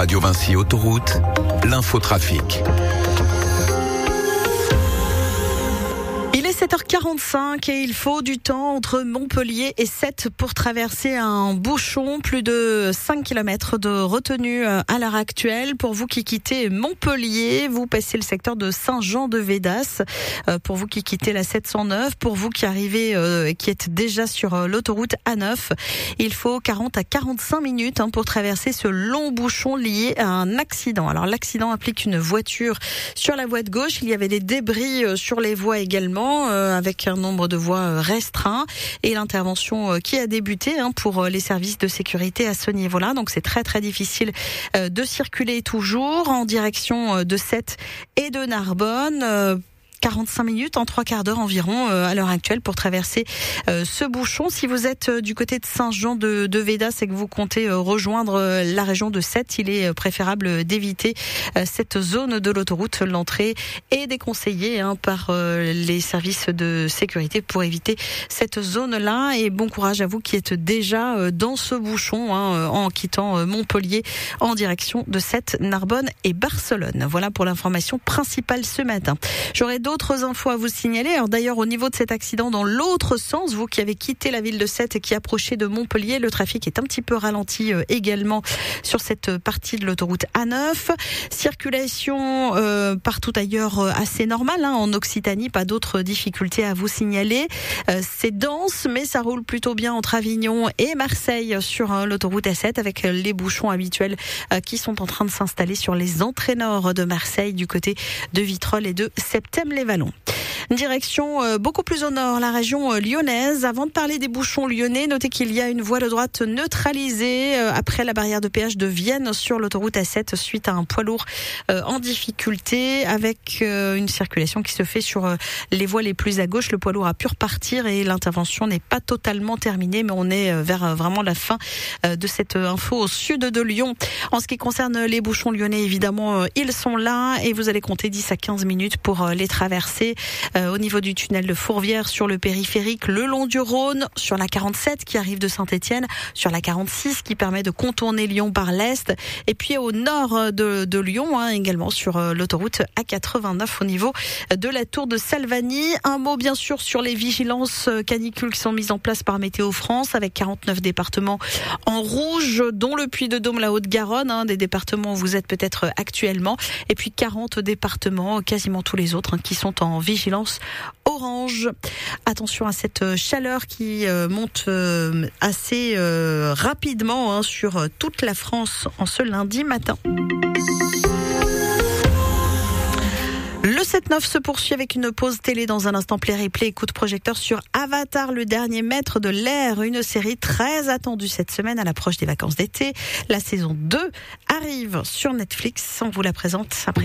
Radio Vinci Autoroute, l'infotrafic. Il est 7h45 et il faut du temps entre Montpellier et Sète pour traverser un bouchon. Plus de 5 km de retenue à l'heure actuelle. Pour vous qui quittez Montpellier, vous passez le secteur de Saint-Jean-de-Védas. Pour vous qui quittez la 709, pour vous qui arrivez, qui êtes déjà sur l'autoroute A9, il faut 40 à 45 minutes pour traverser ce long bouchon lié à un accident. Alors l'accident implique une voiture sur la voie de gauche. Il y avait des débris sur les voies également, avec un nombre de voies restreint, et l'intervention qui a débuté pour les services de sécurité à ce niveau-là. Donc c'est très très difficile de circuler toujours en direction de Sète et de Narbonne. 45 minutes, en 3 quarts d'heure environ à l'heure actuelle pour traverser ce bouchon. Si vous êtes du côté de Saint-Jean-de-Védas et que vous comptez rejoindre la région de Sète, il est préférable d'éviter cette zone de l'autoroute. L'entrée est déconseillée par les services de sécurité pour éviter cette zone-là. Et bon courage à vous qui êtes déjà dans ce bouchon en quittant Montpellier en direction de Sète, Narbonne et Barcelone. Voilà pour l'information principale ce matin. J'aurai d'autres infos à vous signaler. Alors d'ailleurs, au niveau de cet accident dans l'autre sens, vous qui avez quitté la ville de Sète et qui approchez de Montpellier, le trafic est un petit peu ralenti également sur cette partie de l'autoroute A9. Circulation partout ailleurs assez normale en Occitanie, pas d'autres difficultés à vous signaler. C'est dense, mais ça roule plutôt bien entre Avignon et Marseille sur l'autoroute A7 avec les bouchons habituels qui sont en train de s'installer sur les entrées nord de Marseille du côté de Vitrolles et de Septem-les-Vallons. Direction beaucoup plus au nord, la région lyonnaise. Avant de parler des bouchons lyonnais, notez qu'il y a une voie de droite neutralisée après la barrière de péage de Vienne sur l'autoroute A7 suite à un poids lourd en difficulté, avec une circulation qui se fait sur les voies les plus à gauche. Le poids lourd a pu repartir et l'intervention n'est pas totalement terminée, mais on est vers vraiment la fin de cette info au sud de Lyon. En ce qui concerne les bouchons lyonnais, évidemment, ils sont là et vous allez compter 10 à 15 minutes pour les traverser. Au niveau du tunnel de Fourvière, sur le périphérique, le long du Rhône, sur la 47 qui arrive de Saint-Étienne, sur la 46 qui permet de contourner Lyon par l'est, et puis au nord de Lyon, également sur l'autoroute A89 au niveau de la tour de Salvani. Un mot bien sûr sur les vigilances canicules qui sont mises en place par Météo France, avec 49 départements en rouge, dont le Puy-de-Dôme, la Haute-Garonne, des départements où vous êtes peut-être actuellement, et puis 40 départements, quasiment tous les autres, qui sont en vigilance orange. Attention à cette chaleur qui monte assez rapidement sur toute la France en ce lundi matin. Le 7-9 se poursuit avec une pause télé dans un instant. Play-replay et coup de projecteur sur Avatar, le dernier maître de l'air, une série très attendue cette semaine à l'approche des vacances d'été. La saison 2 arrive sur Netflix. On vous la présente après.